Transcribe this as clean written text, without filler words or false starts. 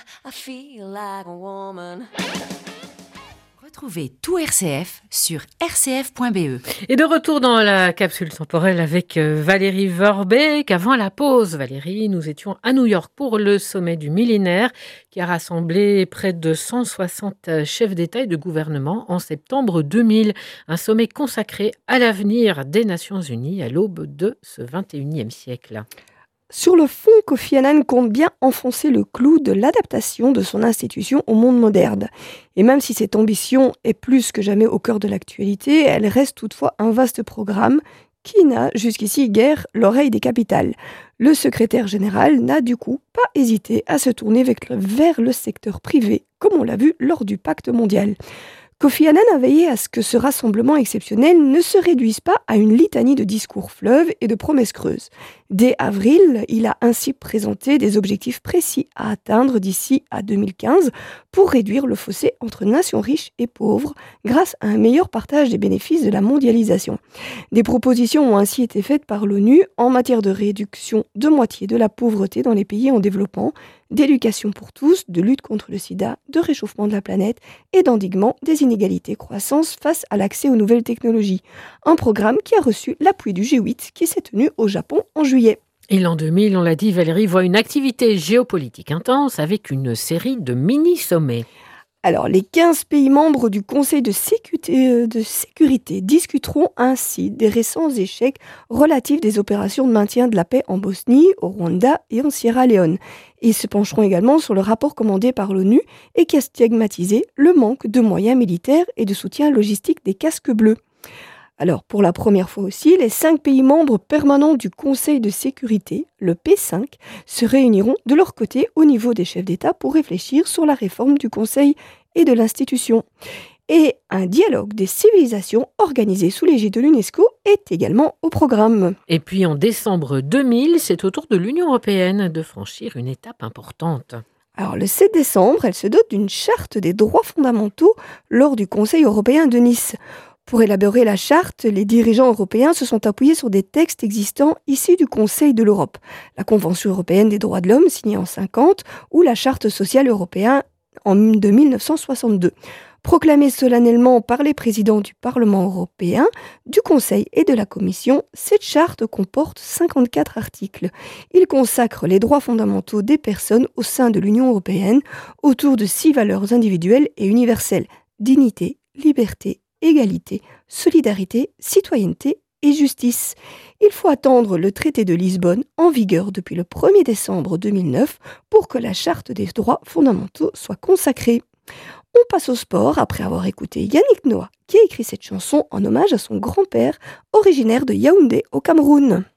I feel like a woman. Retrouvez tout RCF sur rcf.be. Et de retour dans la capsule temporelle avec Valérie Vorbeck. Avant la pause, Valérie, nous étions à New York pour le sommet du millénaire qui a rassemblé près de 160 chefs d'État et de gouvernement en septembre 2000. Un sommet consacré à l'avenir des Nations Unies à l'aube de ce 21e siècle. Sur le fond, Kofi Annan compte bien enfoncer le clou de l'adaptation de son institution au monde moderne. Et même si cette ambition est plus que jamais au cœur de l'actualité, elle reste toutefois un vaste programme qui n'a jusqu'ici guère l'oreille des capitales. Le secrétaire général n'a du coup pas hésité à se tourner vers le secteur privé, comme on l'a vu lors du pacte mondial. Kofi Annan a veillé à ce que ce rassemblement exceptionnel ne se réduise pas à une litanie de discours fleuves et de promesses creuses. Dès avril, il a ainsi présenté des objectifs précis à atteindre d'ici à 2015 pour réduire le fossé entre nations riches et pauvres grâce à un meilleur partage des bénéfices de la mondialisation. Des propositions ont ainsi été faites par l'ONU en matière de réduction de moitié de la pauvreté dans les pays en développement, d'éducation pour tous, de lutte contre le sida, de réchauffement de la planète et d'endiguement des inégalités croissantes face à l'accès aux nouvelles technologies. Un programme qui a reçu l'appui du G8 qui s'est tenu au Japon en juillet. Et l'an 2000, on l'a dit, Valérie voit une activité géopolitique intense avec une série de mini-sommets. Alors, les 15 pays membres du Conseil de sécurité discuteront ainsi des récents échecs relatifs des opérations de maintien de la paix en Bosnie, au Rwanda et en Sierra Leone. Ils se pencheront également sur le rapport commandé par l'ONU et qui a stigmatisé le manque de moyens militaires et de soutien logistique des casques bleus. Alors, pour la première fois aussi, les 5 pays membres permanents du Conseil de sécurité, le P5, se réuniront de leur côté au niveau des chefs d'État pour réfléchir sur la réforme du Conseil et de l'institution. Et un dialogue des civilisations organisé sous l'égide de l'UNESCO est également au programme. Et puis en décembre 2000, c'est au tour de l'Union européenne de franchir une étape importante. Alors, le 7 décembre, elle se dote d'une charte des droits fondamentaux lors du Conseil européen de Nice. Pour élaborer la charte, les dirigeants européens se sont appuyés sur des textes existants issus du Conseil de l'Europe. La Convention européenne des droits de l'homme, signée en 1950, ou la Charte sociale européenne de 1962. Proclamée solennellement par les présidents du Parlement européen, du Conseil et de la Commission, cette charte comporte 54 articles. Il consacre les droits fondamentaux des personnes au sein de l'Union européenne autour de 6 valeurs individuelles et universelles: dignité, liberté, égalité, solidarité, citoyenneté et justice. Il faut attendre le traité de Lisbonne, en vigueur depuis le 1er décembre 2009, pour que la charte des droits fondamentaux soit consacrée. On passe au sport après avoir écouté Yannick Noah, qui a écrit cette chanson en hommage à son grand-père, originaire de Yaoundé au Cameroun.